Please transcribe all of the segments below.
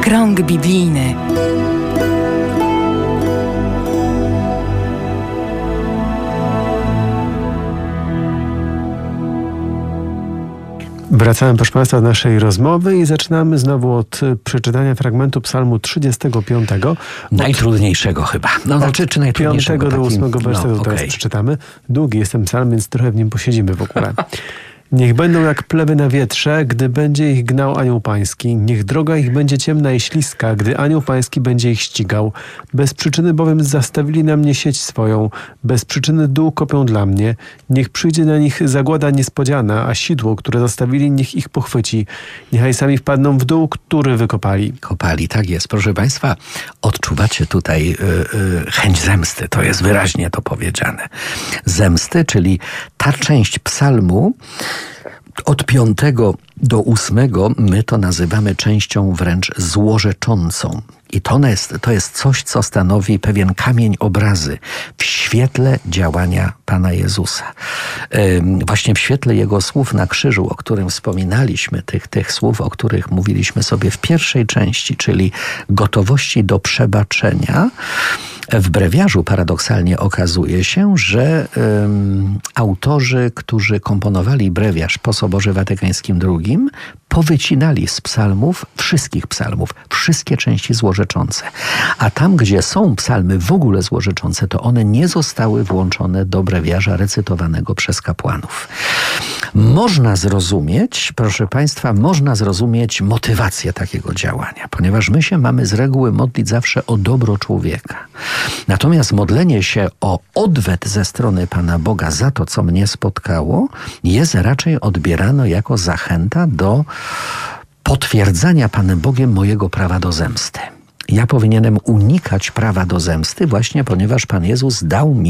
Krąg biblijny. Wracamy, proszę Państwa, do naszej rozmowy i zaczynamy znowu od przeczytania fragmentu Psalmu 35. Najtrudniejszego chyba. No, czy najtrudniejszego. 5 do 8 wersetu teraz przeczytamy. Długi jest ten psalm, więc trochę w nim posiedzimy w ogóle. Niech będą jak plewy na wietrze, gdy będzie ich gnał anioł pański. Niech droga ich będzie ciemna i śliska, gdy anioł pański będzie ich ścigał. Bez przyczyny bowiem zastawili na mnie sieć swoją. Bez przyczyny dół kopią dla mnie. Niech przyjdzie na nich zagłada niespodziana, a sidło, które zastawili, niech ich pochwyci. Niechaj sami wpadną w dół, który wykopali. Kopali, tak jest. Proszę Państwa, odczuwacie tutaj chęć zemsty. To jest wyraźnie to powiedziane. Zemsty, czyli ta część psalmu, od 5 do 8 my to nazywamy częścią wręcz złorzeczącą. I to jest coś, co stanowi pewien kamień obrazy w świetle działania Pana Jezusa. Właśnie w świetle Jego słów na krzyżu, o którym wspominaliśmy, tych słów, o których mówiliśmy sobie w pierwszej części, czyli gotowości do przebaczenia. W brewiarzu paradoksalnie okazuje się, że autorzy, którzy komponowali brewiarz po Soborze Watykańskim II, powycinali z psalmów, wszystkich psalmów, wszystkie części złorzeczące. A tam, gdzie są psalmy w ogóle złorzeczące, to one nie zostały włączone do brewiarza recytowanego przez kapłanów. Można zrozumieć, proszę Państwa, motywację takiego działania, ponieważ my się mamy z reguły modlić zawsze o dobro człowieka. Natomiast modlenie się o odwet ze strony Pana Boga za to, co mnie spotkało, jest raczej odbierano jako zachęta do potwierdzania Panem Bogiem mojego prawa do zemsty. Ja powinienem unikać prawa do zemsty właśnie, ponieważ Pan Jezus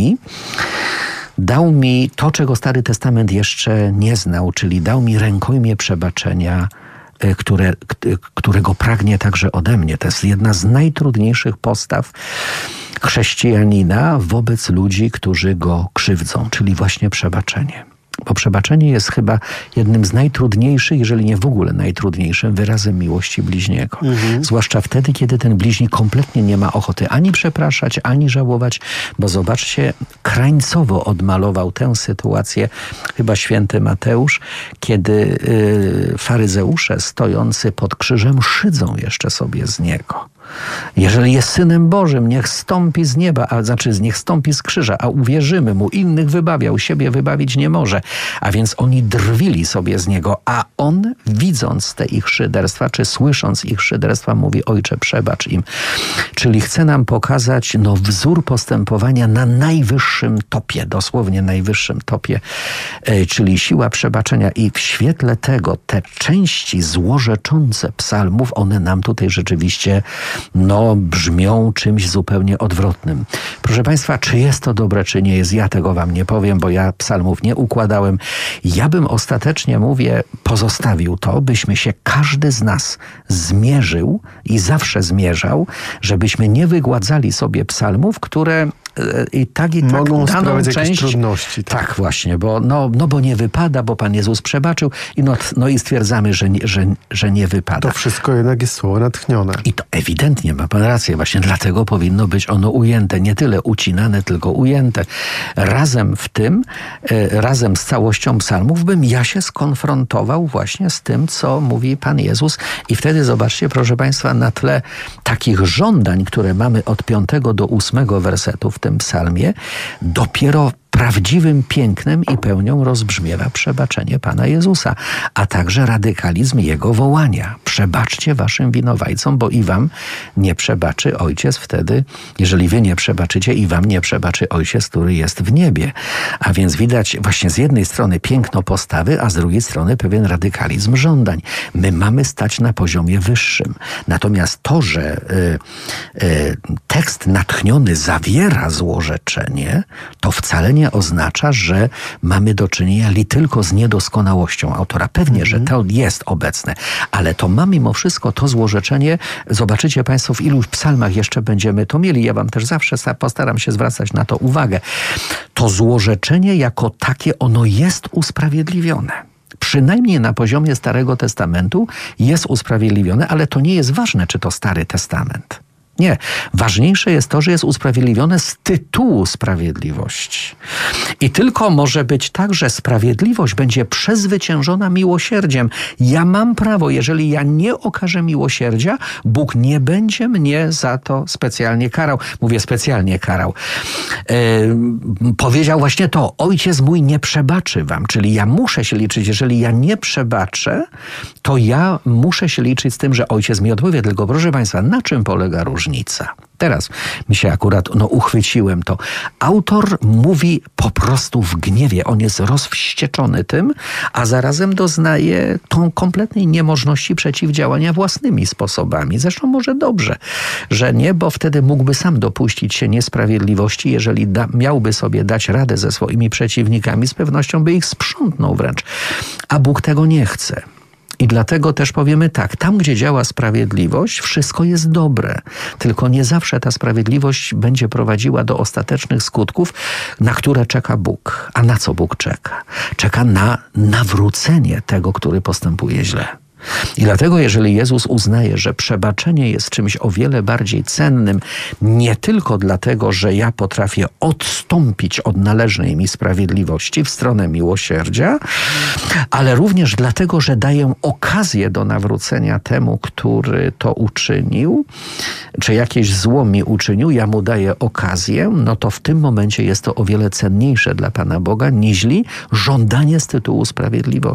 dał mi to, czego Stary Testament jeszcze nie znał, czyli dał mi rękojmię przebaczenia, którego pragnie także ode mnie. To jest jedna z najtrudniejszych postaw chrześcijanina wobec ludzi, którzy go krzywdzą, czyli właśnie przebaczenie. Bo przebaczenie jest chyba jednym z najtrudniejszych, jeżeli nie w ogóle najtrudniejszym wyrazem miłości bliźniego. Zwłaszcza wtedy, kiedy ten bliźni kompletnie nie ma ochoty ani przepraszać, ani żałować, bo zobaczcie, krańcowo odmalował tę sytuację chyba święty Mateusz, kiedy faryzeusze stojący pod krzyżem szydzą jeszcze sobie z niego. Jeżeli jest Synem Bożym, niech stąpi z nieba, niech stąpi z krzyża, a uwierzymy mu. Innych wybawiał, siebie wybawić nie może. A więc oni drwili sobie z niego, a on, widząc te ich szyderstwa, czy słysząc ich szyderstwa, mówi: Ojcze, przebacz im. Czyli chce nam pokazać wzór postępowania na najwyższym topie, dosłownie najwyższym topie, czyli siła przebaczenia. I w świetle tego te części złorzeczące psalmów, one nam tutaj rzeczywiście brzmią czymś zupełnie odwrotnym. Proszę Państwa, czy jest to dobre, czy nie jest, ja tego Wam nie powiem, bo ja psalmów nie układałem. Ja bym ostatecznie, pozostawił to, byśmy się każdy z nas zmierzył i zawsze zmierzał, żebyśmy nie wygładzali sobie psalmów, które i tak mogą daną sprawiać część, jakieś trudności. Tak właśnie, bo nie wypada, bo Pan Jezus przebaczył i stwierdzamy, że nie wypada. To wszystko jednak jest słowo natchnione. I to ewidentnie ma Pan rację, właśnie dlatego powinno być ono ujęte, nie tyle ucinane, tylko ujęte. Razem z całością psalmów bym ja się skonfrontował właśnie z tym, co mówi Pan Jezus, i wtedy zobaczcie, proszę Państwa, na tle takich żądań, które mamy od 5 do 8 wersetu w tym psalmie, dopiero prawdziwym pięknem i pełnią rozbrzmiewa przebaczenie Pana Jezusa, a także radykalizm Jego wołania. Przebaczcie waszym winowajcom, bo i wam nie przebaczy Ojciec wtedy, jeżeli wy nie przebaczycie, i wam nie przebaczy Ojciec, który jest w niebie. A więc widać właśnie z jednej strony piękno postawy, a z drugiej strony pewien radykalizm żądań. My mamy stać na poziomie wyższym. Natomiast to, że tekst natchniony zawiera złorzeczenie, to wcale nie oznacza, że mamy do czynienia tylko z niedoskonałością autora. Pewnie, że to jest obecne, ale to ma mimo wszystko to złorzeczenie. Zobaczycie Państwo, w ilu psalmach jeszcze będziemy to mieli. Ja wam też zawsze postaram się zwracać na to uwagę. To złorzeczenie jako takie, ono jest usprawiedliwione. przynajmniej na poziomie Starego Testamentu jest usprawiedliwione, ale to nie jest ważne, czy to Stary Testament. Nie. Ważniejsze jest to, że jest usprawiedliwione z tytułu sprawiedliwości. I tylko może być tak, że sprawiedliwość będzie przezwyciężona miłosierdziem. Ja mam prawo, jeżeli ja nie okażę miłosierdzia, Bóg nie będzie mnie za to specjalnie karał. Mówię specjalnie karał. Powiedział właśnie to, Ojciec mój nie przebaczy wam. Czyli ja muszę się liczyć, jeżeli ja nie przebaczę, to ja muszę się liczyć z tym, że Ojciec mi odpowie. Tylko proszę Państwa, na czym polega różnica? Teraz mi się akurat, uchwyciłem to. Autor mówi po prostu w gniewie. On jest rozwścieczony tym, a zarazem doznaje tą kompletnej niemożności przeciwdziałania własnymi sposobami. Zresztą może dobrze, że nie, bo wtedy mógłby sam dopuścić się niesprawiedliwości. Jeżeli miałby sobie dać radę ze swoimi przeciwnikami, z pewnością by ich sprzątnął wręcz. A Bóg tego nie chce. I dlatego też powiemy tak, tam gdzie działa sprawiedliwość, wszystko jest dobre. Tylko nie zawsze ta sprawiedliwość będzie prowadziła do ostatecznych skutków, na które czeka Bóg. A na co Bóg czeka? Czeka na nawrócenie tego, który postępuje źle. I dlatego, jeżeli Jezus uznaje, że przebaczenie jest czymś o wiele bardziej cennym, nie tylko dlatego, że ja potrafię odstąpić od należnej mi sprawiedliwości w stronę miłosierdzia, ale również dlatego, że daję okazję do nawrócenia temu, który to uczynił, czy jakieś zło mi uczynił, ja mu daję okazję, no to w tym momencie jest to o wiele cenniejsze dla Pana Boga, niźli żądanie z tytułu sprawiedliwości.